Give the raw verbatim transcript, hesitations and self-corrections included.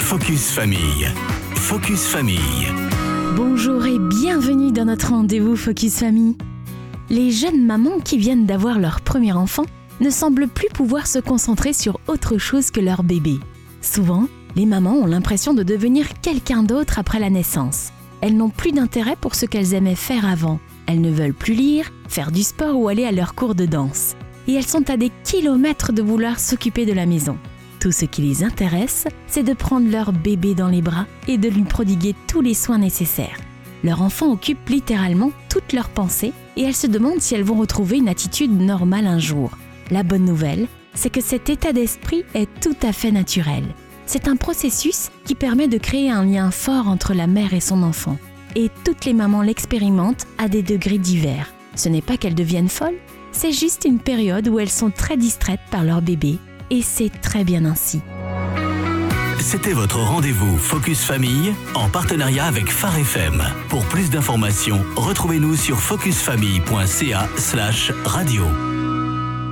Focus Famille. Focus Famille. Bonjour et bienvenue dans notre rendez-vous Focus Famille. Les jeunes mamans qui viennent d'avoir leur premier enfant ne semblent plus pouvoir se concentrer sur autre chose que leur bébé. Souvent, les mamans ont l'impression de devenir quelqu'un d'autre après la naissance. Elles n'ont plus d'intérêt pour ce qu'elles aimaient faire avant. Elles ne veulent plus lire, faire du sport ou aller à leur cours de danse. Et elles sont à des kilomètres de vouloir s'occuper de la maison. Tout ce qui les intéresse, c'est de prendre leur bébé dans les bras et de lui prodiguer tous les soins nécessaires. Leur enfant occupe littéralement toutes leurs pensées et elles se demandent si elles vont retrouver une attitude normale un jour. La bonne nouvelle, c'est que cet état d'esprit est tout à fait naturel. C'est un processus qui permet de créer un lien fort entre la mère et son enfant. Et toutes les mamans l'expérimentent à des degrés divers. Ce n'est pas qu'elles deviennent folles, c'est juste une période où elles sont très distraites par leur bébé. Et c'est très bien ainsi. C'était votre rendez-vous Focus Famille en partenariat avec Phare F M. Pour plus d'informations, retrouvez-nous sur focusfamille point c a slash radio.